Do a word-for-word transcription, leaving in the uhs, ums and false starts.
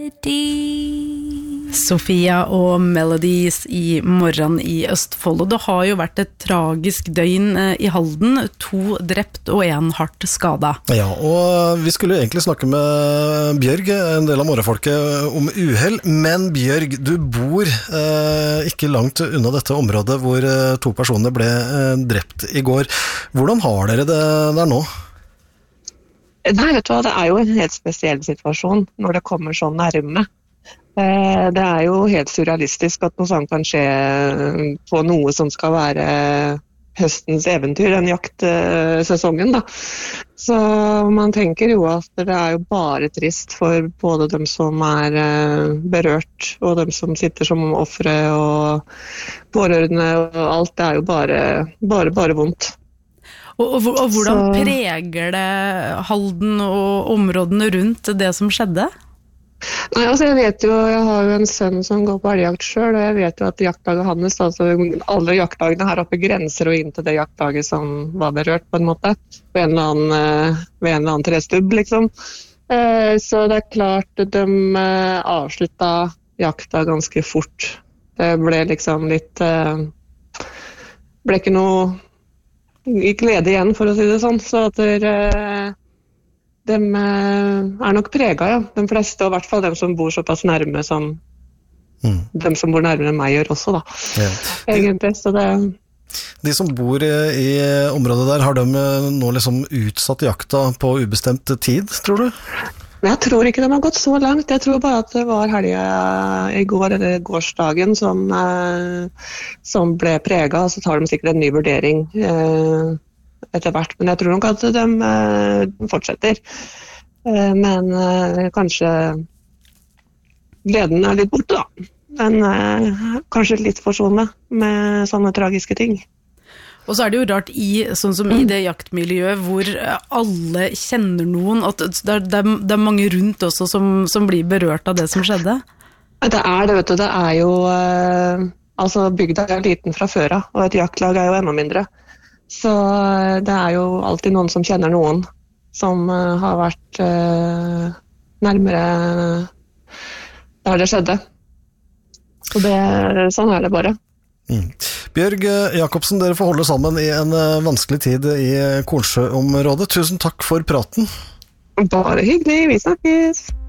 Sofia og Melodies i morgen i Østfold, og det har jo vært et tragisk døgn i Halden, to drept og en hardt skadet. Ja, og vi skulle egentlig snakke med Bjørg, en del av morgenfolket, om uheld, men Bjørg, du bor eh, ikke langt unna dette området hvor eh, to personer ble eh, drept i går. Hvordan har dere det der nå? Nei, vet du hva, det er jo en helt spesiell situasjon når det kommer så nærme. Det er jo helt surrealistisk at noe sånt kan skje på noe som skal være høstens eventyr, den jaktsesongen da. Så man tenker jo at det er jo bare trist for både dem som er berørt og dem som sitter som offre og pårørende og alt. Det er jo bare, bare, bare vondt. Og, og, og hvordan Så... preger det Halden og områdene rundt det som skjedde? Nei, altså jeg vet jo, jeg har jo en sønn som går på elgjakt selv, og jeg vet jo at jaktdaget hans, altså alle jaktdagene her oppe grenser og inn til det jaktdaget som var berørt på en måte, ved en eller annen, ved en eller annen trestubb liksom. Så det er klart de avsluttet jakta ganske fort. Det ble liksom litt, ble ikke noe i glede igjen, for å si det sånn, så at der, de er nok preget, ja. De fleste, og i hvert fall de som bor såpass nærme som mm. de som bor nærmere enn meg gjør også, da. Ja. Egentlig, så det... De som bor i området der, har de nå liksom utsatt jakta på ubestemt tid, tror du? Jeg tror ikke de har gått så langt. Jeg tror bare at det var helga i går, eller gårsdagen, som, eh, som ble preget, og så tar de sikkert en ny vurdering eh, etter hvert. Men jeg tror nok at de eh, fortsetter. Eh, men eh, kanskje gleden er litt borte, da. Men eh, kanskje litt forsonende med sånne tragiske ting. Og så er det jo rart i, sånn som i det jaktmiljøet hvor alle kjenner noen, at det er, det er, det er mange rundt også som, som blir berørt av det som skjedde. Det er det, vet du. Det er jo, eh, altså bygda er liten fra før av, og et jaktlag er jo enda mindre. Så det er jo alltid noen som kjenner noen som eh, har vært eh, nærmere der det skjedde. Så det, sånn er det bare. Mm. Bjørg Jakobsen, dere får holde sammen i en vanskelig tid i Kornsjø-området. Tusen takk for praten. Bare hyggelig, vi snakkes.